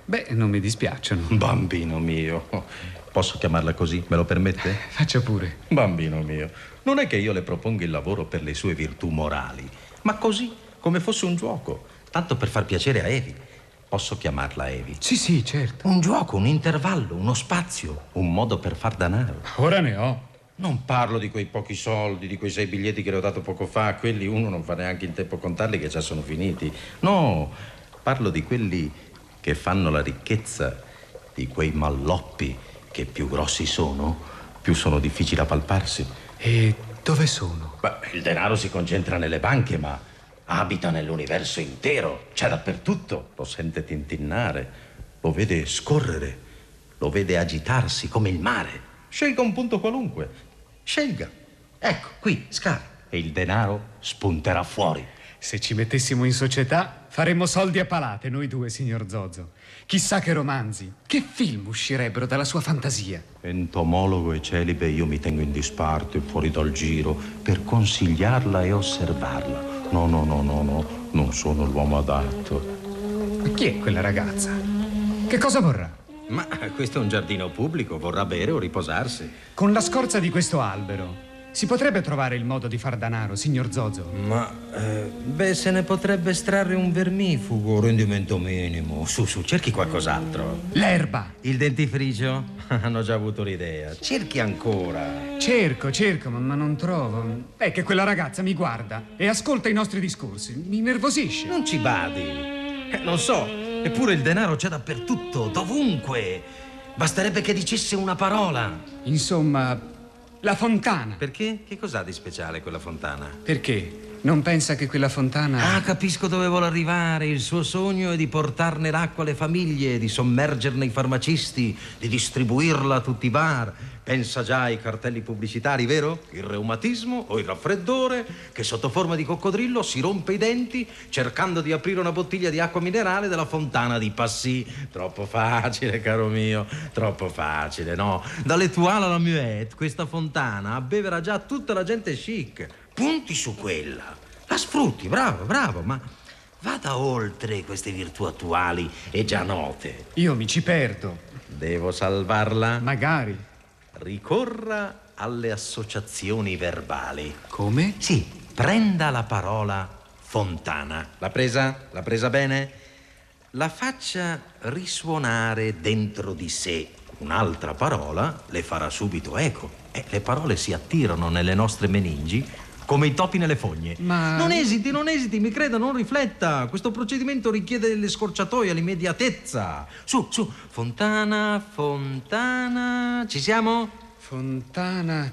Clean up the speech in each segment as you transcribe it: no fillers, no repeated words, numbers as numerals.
Beh, non mi dispiacciono. Bambino mio, posso chiamarla così? Me lo permette? Faccia pure. Bambino mio, non è che io le proponga il lavoro per le sue virtù morali, ma così, come fosse un gioco, tanto per far piacere a Evi. Posso chiamarla Evi? Sì, certo. Un gioco, un intervallo, uno spazio, un modo per far danaro. Ora ne ho. Non parlo di quei pochi soldi, di quei 6 biglietti che le ho dato poco fa. Quelli uno non fa neanche in tempo a contarli, che già sono finiti. No, parlo di quelli che fanno la ricchezza, di quei malloppi che più grossi sono, più sono difficili da palparsi. E dove sono? Beh, il denaro si concentra nelle banche, ma abita nell'universo intero. C'è dappertutto. Lo sente tintinnare, lo vede scorrere, lo vede agitarsi come il mare. Scelga un punto qualunque. Scelga. Ecco, qui, scavi. E il denaro spunterà fuori. Se ci mettessimo in società, faremmo soldi a palate, noi due, signor Zozo. Chissà che romanzi, che film uscirebbero dalla sua fantasia. Entomologo e celibe, io mi tengo in disparte, fuori dal giro, per consigliarla e osservarla. No, non sono l'uomo adatto. Ma chi è quella ragazza? Che cosa vorrà? Ma questo è un giardino pubblico, vorrà bere o riposarsi. Con la scorza di questo albero si potrebbe trovare il modo di far danaro, signor Zozo. Ma, se ne potrebbe estrarre un vermifugo, rendimento minimo. Su, cerchi qualcos'altro. L'erba. Il dentifricio? Hanno già avuto l'idea. Cerchi ancora. Cerco, ma non trovo. È che quella ragazza mi guarda e ascolta i nostri discorsi. Mi innervosisce. Non ci badi. Non so, eppure il denaro c'è dappertutto, dovunque. Basterebbe che dicesse una parola. Insomma, la fontana. Perché? Che cos'ha di speciale quella fontana? Perché? Non pensa che quella fontana... Ah, capisco dove vuole arrivare. Il suo sogno è di portarne l'acqua alle famiglie, di sommergerne i farmacisti, di distribuirla a tutti i bar. Pensa già ai cartelli pubblicitari, vero? Il reumatismo o il raffreddore che sotto forma di coccodrillo si rompe i denti cercando di aprire una bottiglia di acqua minerale della fontana di Passy. Troppo facile, caro mio, troppo facile, no? Dall'Etoile alla Muette questa fontana abbeverà già tutta la gente chic. Punti su quella, la sfrutti, bravo, ma vada oltre queste virtù attuali e già note. Io mi ci perdo. Devo salvarla? Magari. Ricorra alle associazioni verbali. Come? Sì, prenda la parola fontana. L'ha presa? L'ha presa bene? La faccia risuonare dentro di sé un'altra parola, le farà subito eco. Le parole si attirano nelle nostre meningi come i topi nelle fogne. Ma... Non esiti, mi creda, non rifletta. Questo procedimento richiede delle scorciatoie, l'immediatezza. Su, fontana, ci siamo? Fontana.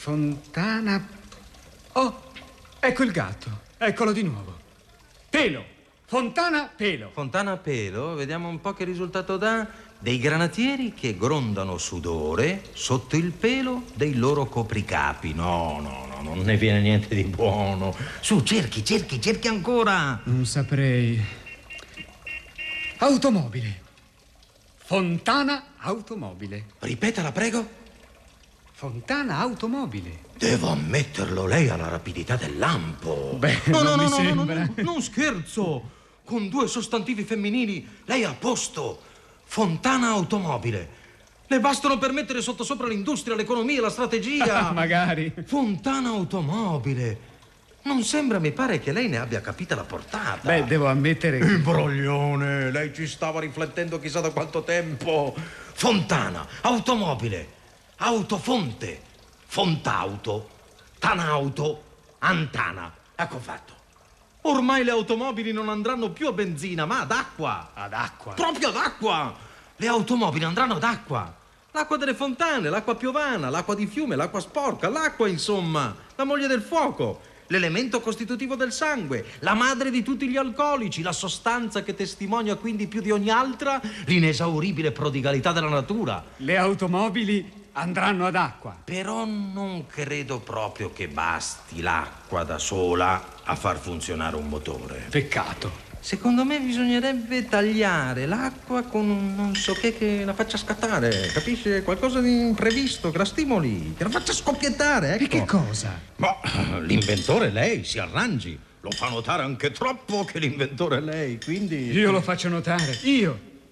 Oh, ecco il gatto, eccolo di nuovo. Pelo, fontana, pelo. Fontana, pelo, vediamo un po' che risultato dà. Dei granatieri che grondano sudore sotto il pelo dei loro copricapi. No, non ne viene niente di buono. Su, cerchi ancora. Non saprei. Automobile. Fontana automobile. Ripetala, prego. Fontana automobile. Devo ammetterlo, lei ha la rapidità del lampo. Beh, non mi sembra. Non scherzo. Con 2 sostantivi femminili lei ha posto. Fontana automobile. Le bastano per mettere sottosopra l'industria, l'economia, la strategia. Magari. Fontana automobile. Non sembra, mi pare, che lei ne abbia capita la portata. Beh, devo ammettere che... Imbroglione, lei ci stava riflettendo chissà da quanto tempo. Fontana, automobile, autofonte, fontauto, tanauto, antana. Ecco fatto. Ormai le automobili non andranno più a benzina, ma ad acqua. Ad acqua? Proprio ad acqua. Le automobili andranno ad acqua. L'acqua delle fontane, l'acqua piovana, l'acqua di fiume, l'acqua sporca, l'acqua, insomma, la moglie del fuoco, l'elemento costitutivo del sangue, la madre di tutti gli alcolici, la sostanza che testimonia quindi più di ogni altra l'inesauribile prodigalità della natura. Le automobili andranno ad acqua. Però non credo proprio che basti l'acqua da sola a far funzionare un motore. Peccato. Secondo me bisognerebbe tagliare l'acqua con un non so che la faccia scattare, capisce? Qualcosa di imprevisto, che la stimoli, che la faccia scoppiettare, ecco. E che cosa? Ma l'inventore è lei, si arrangi. Lo fa notare anche troppo che l'inventore è lei, quindi... Io lo faccio notare, io.